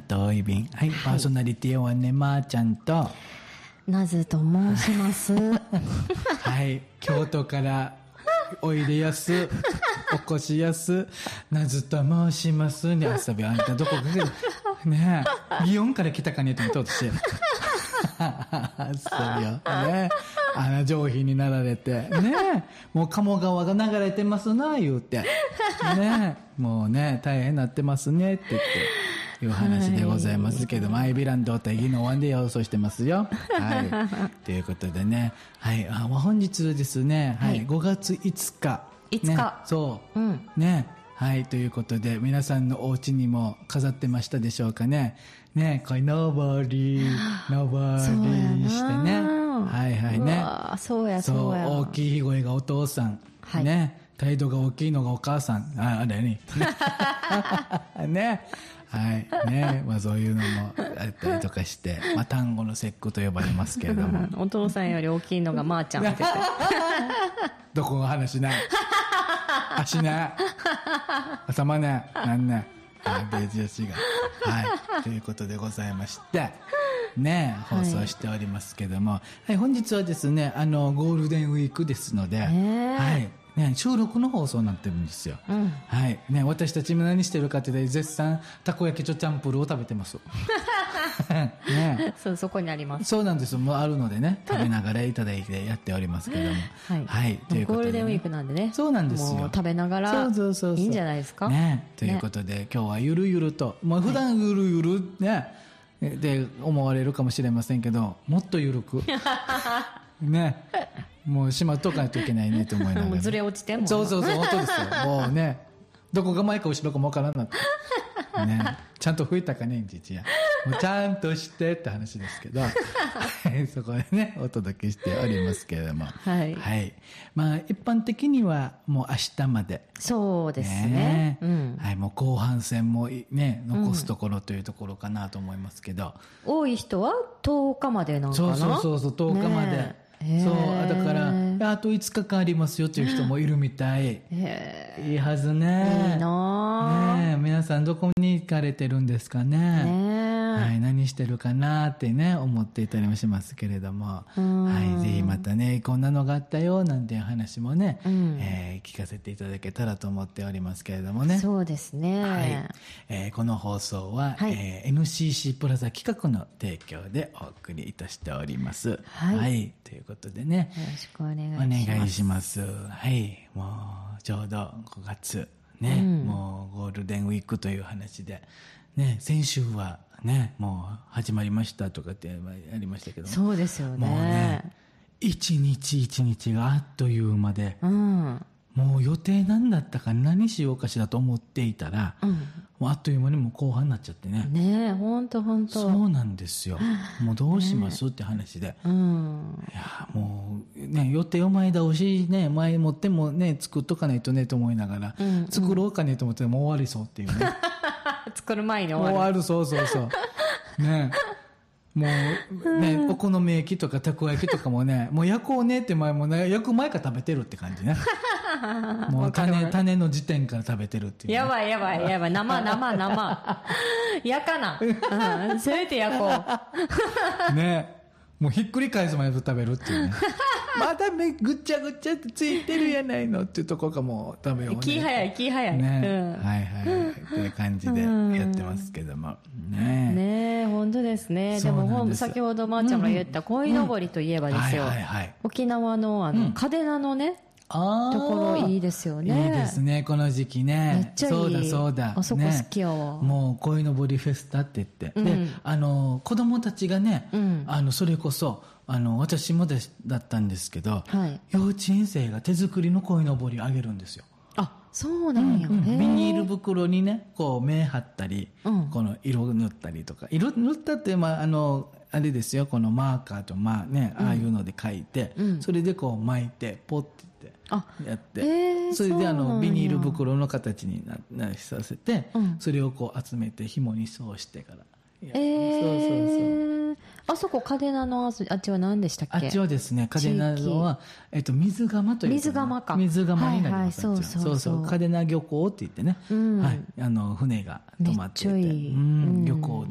遠い便。はい、パーソナリティはね、まーちゃんと、 なずと申しますはい、京都からおいでやす、お越しやす、なずと申しますに遊び、あんたどこかで、ねえ、祇園から来たかねと思って私。そうよ。ね上品になられて。ねもう鴨川が流れてますな、言うて。ねもうね、大変なってますね、って言って。いう話でございますけども、アイビランドとギノワンで放送してますよ。はい。ということでね、はい、本日ですね、はい、5月5日。 5日。 ね、そう。ね。はい、ということで、皆さんのお家にも飾ってましたでしょうかね。ね、これ、のぼりしてね。はいはいね。 そうや。 大きいひごいがお父さん。はい、ね。態度が大きいのがお母さん。あれね。ね。はい。ね。まあそういうのもあったりとかして、まあ単語の節句と呼ばれますけれども。 お父さんより大きいのがまーちゃんって言って。 どこが話ない。足ね。頭ね。なんね。ベージュシが。はい。ということでございまして、ね、放送しておりますけども、はい、本日はですね、ゴールデンウィークですので、はい。ね、収録の放送になってるんですよ。はい。ね、私たち今何してるかって言って、絶賛、たこ焼きとチャンプルを食べてます。 ね。そこにあります。 そうなんですよ。もうあるのでね、食べながらいただいてやっておりますけども。はい。 ということで、ゴールデンウィークなんでね。 そうなんですよ。 もう食べながら、いいんじゃないですか。 ね。ということで、今日はゆるゆると、もう普段ゆるゆるね、で思われるかもしれませんけど、もっとゆるく。ね。もうしまっとかないといけないねと思いながら。 もうずれ落ちても。 そう、本当ですよ。もうね、どこが前か後ろかもわからんなって。ね。ちゃんと吹いたかねんじちや。もうちゃんとしてって話ですけど、そこでね、お届けしておりますけれども。はい。はい。まあ、一般的にはもう明日まで。 そうですね。 はい、もう後半戦もね、残すところというところかなと思いますけど。 多い人は10日までなんかな。 そう、10日まで。そう、だから、あと5日間ありますよという人もいるみたい。いいはずね。 いいなね皆さんどこに行かれてるんですかね。はい、何してるかなってね、思っていたりもしますけれども。はい、ぜひまたね、こんなのがあったよ、なんていう話もね、聞かせていただけたらと思っておりますけれどもね。 そうですね。 はい。この放送は、NCC プラザ企画の提供でお送りいたしております。はい。ということでね。 よろしくお願いします。 お願いします。はい。もう、ちょうど5月、ね、もうゴールデンウィークという話で、ね、先週はね、もう始まりましたとかってやりましたけども。 そうですよね。 もうね、一日一日があっという間で、もう予定何だったか何しようかしらと思っていたら、もうあっという間にもう後半になっちゃってね。 ねえ、ほんと。 そうなんですよ。もうどうしますって話で。いや、もうね、予定を前倒しね、前もってもね、作っとかないとねと思いながら、作ろうかねと思ってもう終わりそうっていうね。 作る前に終わる。 終わる、そう。ね。もうね、お好み焼きとかたこ焼きとかもね、もう焼こうねって前もね、焼く前から食べてるって感じね。もう種の時点から食べてるっていう、ね。 やばい。生。焼かな。せめて焼こう。 ね。もうひっくり返すまで食べるっていうね。まだぐっちゃぐっちゃってついてるやないのっていうところかも食べようね。 気早い。 ね。はい。という感じでやってますけども。ね本当ですね。でも先ほどまーちゃんが言った鯉のぼりといえばですよ。沖縄の嘉手納のね、ところいいですよね。 いいですね、この時期ね。 めっちゃいい。 そうだ。 あそこ好きやわ。 もう鯉のぼりフェスタって言って。で、子供たちがね、それこそ、私もだったんですけど、幼稚園生が手作りの鯉のぼりをあげるんですよ。 あ、そうなんや。ビニール袋にね、こう、目貼ったり、この色塗ったりとか。色塗ったって、あれですよ、このマーカーと、ああいうので書いて、それでこう巻いて、ポッてやって、それでビニール袋の形にさせて、それをこう集めて紐に通してから。 そう。あそこ、嘉手納のあっちは何でしたっけ？ あっちはですね、嘉手納は、水釜という。 水釜か。 水釜になります。 そう。 嘉手納漁港って言ってね。はい。船が止まってて。 めっちゃいい。 漁港